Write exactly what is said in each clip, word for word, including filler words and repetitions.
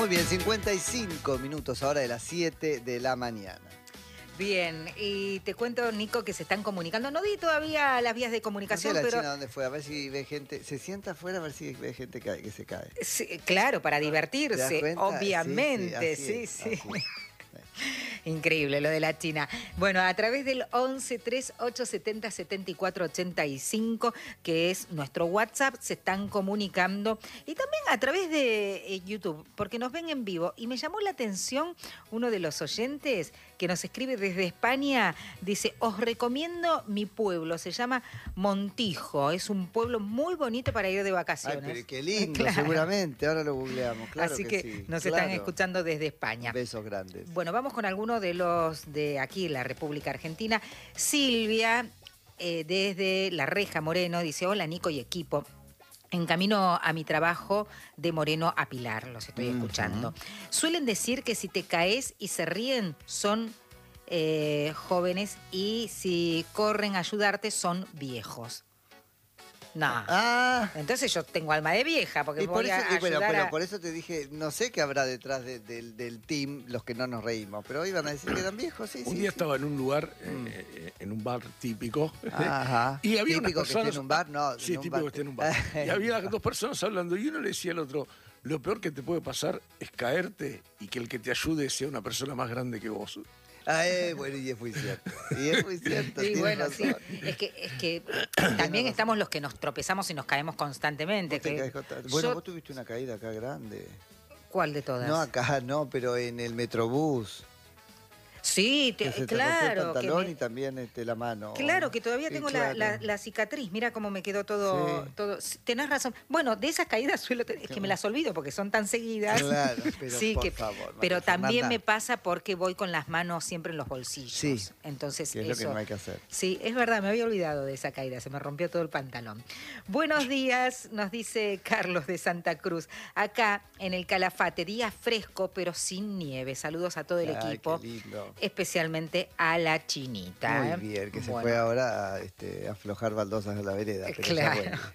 Muy bien, cincuenta y cinco minutos ahora de las siete de la mañana. Bien, y te cuento, Nico, que se están comunicando. No di todavía las vías de comunicación, no sé la pero... China dónde fue, a ver si ve gente, se sienta afuera a ver si ve gente que, que se cae. Sí, claro, para ¿Te das divertirse, cuenta? obviamente, Sí, sí, sí, así sí. es, así es. Increíble lo de la China. Bueno, a través del once, tres, ocho, setenta, setenta y cuatro, ochenta y cinco, que es nuestro WhatsApp, se están comunicando. Y también a través de eh, YouTube, porque nos ven en vivo. Y me llamó la atención uno de los oyentes que nos escribe desde España. Dice, os recomiendo mi pueblo. Se llama Montijo. Es un pueblo muy bonito para ir de vacaciones. Ay, pero qué lindo, Claro. Seguramente. Ahora lo googleamos, claro. Así que, que, sí. nos Claro. están escuchando desde España. Besos grandes. Bueno, vamos con algunos de los de aquí, la República Argentina. Silvia, eh, desde La Reja, Moreno, dice, hola Nico y equipo. En camino a mi trabajo de Moreno a Pilar, los estoy Uh-huh. escuchando. Suelen decir que si te caes y se ríen son eh, jóvenes y si corren a ayudarte son viejos. No. Ah. Entonces yo tengo alma de vieja porque Y voy por eso, a y ayudar bueno, pero a... por eso te dije, no sé qué habrá detrás de- del- del team, los que no nos reímos, pero iban a decir que eran viejos, sí, Un sí. día sí. estaba en un lugar, Mm. eh, eh, en un bar típico. Ajá. Y había unas Típico que esté personas. en un bar, no, Sí, en un típico bar. que esté en un bar. Y había dos personas hablando y uno le decía al otro: lo peor que te puede pasar es caerte y que el que te ayude sea una persona más grande que vos. Ah, eh, bueno, y es muy cierto. Y es muy cierto. Sí, tienes bueno, razón. sí. Es que, es que también estamos los que nos tropezamos y nos caemos constantemente. Vos te que caes contra- Bueno, yo- vos tuviste una caída acá grande. ¿Cuál de todas? No acá, no, pero en el Metrobús. Sí, te- Que se te claro. rompió el que pantalón me- y también este, la mano. Claro, que todavía Sí, tengo la, claro. la- la cicatriz. Mira cómo me quedó todo. Sí. todo. Sí, tenés razón. Bueno, de esas caídas suelo tener, es que me las olvido porque son tan seguidas. Claro, pero sí, por que, favor, pero María también Fernanda. me pasa porque voy con las manos siempre en los bolsillos. Sí, Entonces, que es lo eso. que no hay que hacer. Sí, es verdad, me había olvidado de esa caída, se me rompió todo el pantalón. Buenos días, nos dice Carlos de Santa Cruz. Acá en el Calafate, día fresco pero sin nieve. Saludos a todo el Ay, equipo, qué lindo. especialmente a la Chinita. Muy ¿eh? bien, que se Bueno. fue ahora a este, aflojar baldosas a la vereda. Pero ya Claro. vuelve.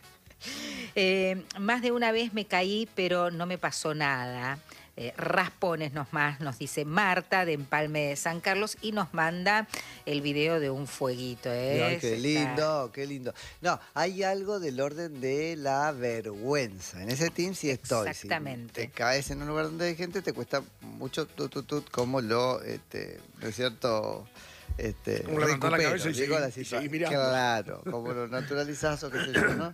Eh, más de una vez me caí, pero no me pasó nada. Eh, raspones nomás, nos dice Marta de Empalme de San Carlos y nos manda el video de un fueguito. ¿eh? Ay, qué Está- lindo, qué lindo. No, hay algo del orden de la vergüenza. En ese team sí estoy. Exactamente. Si te caes en un lugar donde hay gente, te cuesta mucho tut, tut, tut, como lo, este, ¿no es cierto? Este, Como levantar la recupero, cabeza y digo, seguir- la y situa- seguir mirando. Claro, como lo naturalizás o qué sé yo, ¿no?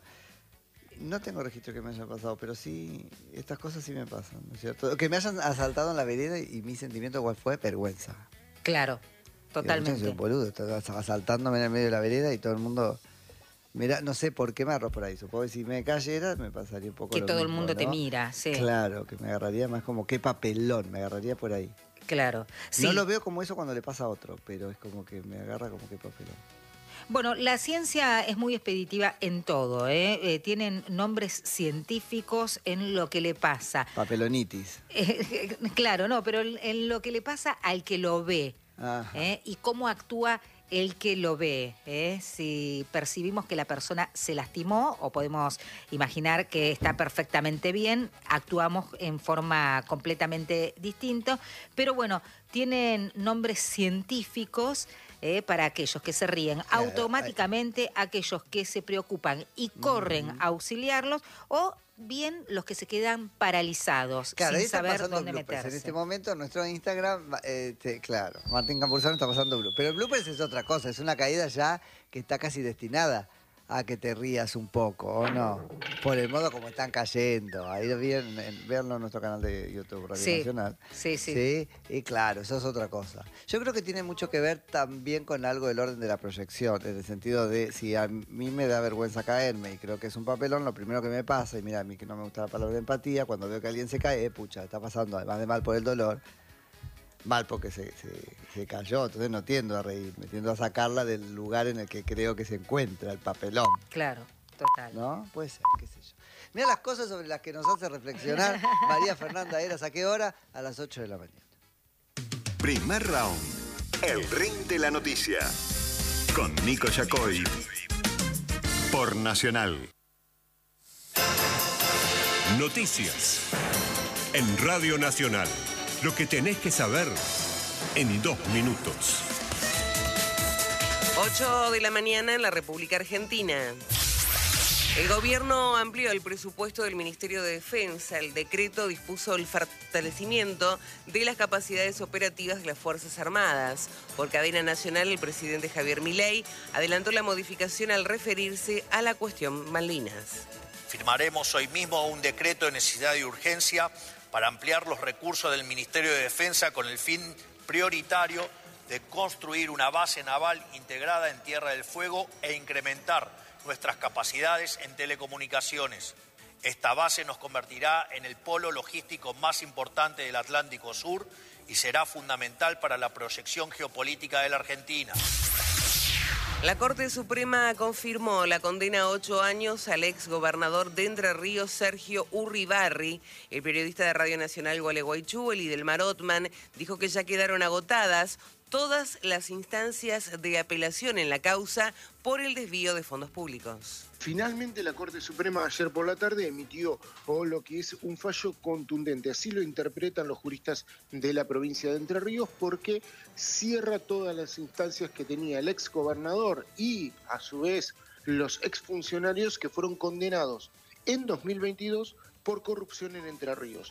No tengo registro que me haya pasado, pero sí, estas cosas sí me pasan, ¿no es cierto? Que me hayan asaltado en la vereda y mi sentimiento igual fue vergüenza. Claro, Digo, "Yo soy totalmente. un boludo, estaba asaltándome en el medio de la vereda y todo el mundo... Mira, no sé por qué me agarró por ahí. Supongo que si me cayera me pasaría un poco Que lo todo el mismo, mundo te ¿no? mira, sí. Claro, que me agarraría más como qué papelón, me agarraría por ahí. Claro. Sí. No lo veo como eso cuando le pasa a otro, pero es como que me agarra como qué papelón. Bueno, la ciencia es muy expeditiva en todo, ¿eh? Eh, tienen nombres científicos en lo que le pasa. Papelonitis. Eh, claro, no, pero en en lo que le pasa al que lo ve, Ajá. ¿eh? Y cómo actúa el que lo ve, ¿eh? Si percibimos que la persona se lastimó o podemos imaginar que está perfectamente bien, actuamos en forma completamente distinta, pero bueno, tienen nombres científicos eh, para aquellos que se ríen, Claro, automáticamente aquellos que se preocupan y corren Ujú. a auxiliarlos o bien los que se quedan paralizados Claro, ahí sin está saber pasando dónde bloopers. meterse. En este momento en nuestro Instagram, este, claro, Martín Campuzano está pasando bloopers. Pero el bloopers es otra cosa, es una caída ya que está casi destinada a que te rías un poco, ¿o no? Por el modo como están cayendo. Ahí lo vieron, en, verlo en nuestro canal de YouTube Radio Sí, Nacional. sí, sí. Sí, y claro, eso es otra cosa. Yo creo que tiene mucho que ver también con algo del orden de la proyección, en el sentido de si a mí me da vergüenza caerme y creo que es un papelón, lo primero que me pasa, y mira, a mí que no me gusta la palabra empatía, cuando veo que alguien se cae, eh, pucha, está pasando, además de mal por el dolor, mal porque se, se, se cayó, entonces no tiendo a reírme, tiendo a sacarla del lugar en el que creo que se encuentra el papelón, Claro, total. ¿no? Puede ser, qué sé yo. Mira las cosas sobre las que nos hace reflexionar María Fernanda Eras. ¿A qué hora? A las ocho de la mañana. Primer round. El ring de la noticia. Con Nico Yacoy. Por Nacional. Noticias. En Radio Nacional, lo que tenés que saber en dos minutos. ocho de la mañana en la República Argentina. El gobierno amplió el presupuesto del Ministerio de Defensa. El decreto dispuso el fortalecimiento de las capacidades operativas de las Fuerzas Armadas. Por cadena nacional, el presidente Javier Milei adelantó la modificación al referirse a la cuestión Malvinas. Firmaremos hoy mismo un decreto de necesidad y urgencia para ampliar los recursos del Ministerio de Defensa con el fin prioritario de construir una base naval integrada en Tierra del Fuego e incrementar nuestras capacidades en telecomunicaciones. Esta base nos convertirá en el polo logístico más importante del Atlántico Sur y será fundamental para la proyección geopolítica de la Argentina. La Corte Suprema confirmó la condena a ocho años al ex gobernador de Entre Ríos, Sergio Urribarri. El periodista de Radio Nacional Gualeguaychú, el Idelmar Othman, dijo que ya quedaron agotadas todas las instancias de apelación en la causa por el desvío de fondos públicos. Finalmente la Corte Suprema ayer por la tarde emitió oh, lo que es un fallo contundente. Así lo interpretan los juristas de la provincia de Entre Ríos, porque cierra todas las instancias que tenía el ex gobernador y a su vez los exfuncionarios que fueron condenados en dos mil veintidós por corrupción en Entre Ríos.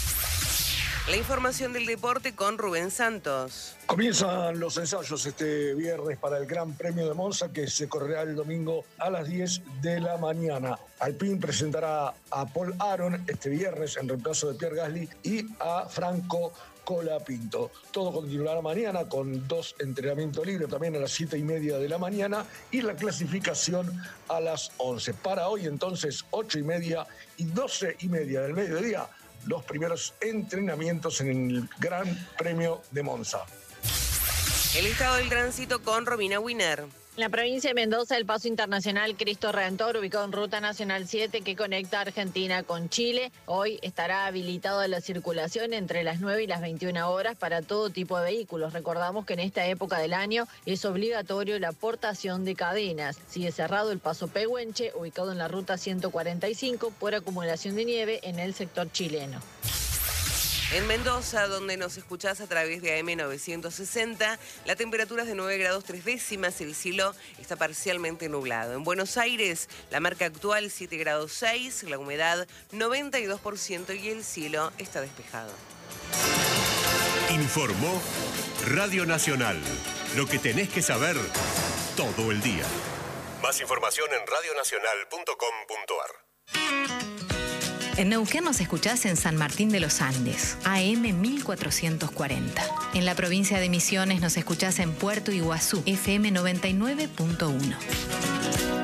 La información del deporte con Rubén Santos. Comienzan los ensayos este viernes para el Gran Premio de Monza, que se correrá el domingo a las diez de la mañana. Alpine presentará a Paul Aron este viernes en reemplazo de Pierre Gasly y a Franco Colapinto. Todo continuará mañana con dos entrenamientos libres, también a las siete y media de la mañana, y la clasificación a las once. Para hoy entonces, ocho y media y doce y media del mediodía, los primeros entrenamientos en el Gran Premio de Monza. El estado del tránsito con Romina Winer. En la provincia de Mendoza, el paso internacional Cristo Redentor, ubicado en Ruta Nacional siete, que conecta Argentina con Chile, hoy estará habilitado la circulación entre las nueve y las veintiuna horas para todo tipo de vehículos. Recordamos que en esta época del año es obligatorio la portación de cadenas. Sigue cerrado el paso Pehuenche, ubicado en la Ruta ciento cuarenta y cinco, por acumulación de nieve en el sector chileno. En Mendoza, donde nos escuchás a través de A M novecientos sesenta, la temperatura es de nueve grados tres décimas, el cielo está parcialmente nublado. En Buenos Aires, la marca actual siete grados seis, la humedad noventa y dos por ciento y el cielo está despejado. Informó Radio Nacional. Lo que tenés que saber todo el día. Más información en radio nacional punto com punto ar. En Neuquén nos escuchás en San Martín de los Andes, A M mil cuatrocientos cuarenta. En la provincia de Misiones nos escuchás en Puerto Iguazú, F M noventa y nueve punto uno.